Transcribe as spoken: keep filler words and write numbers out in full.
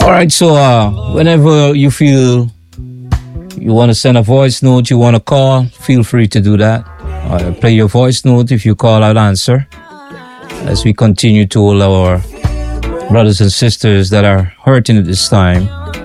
All right, so uh, whenever you feel you want to send a voice note, you want to call, feel free to do that. Uh, play your voice note. If you call, I'll answer. As we continue to all our brothers and sisters that are hurting at this time,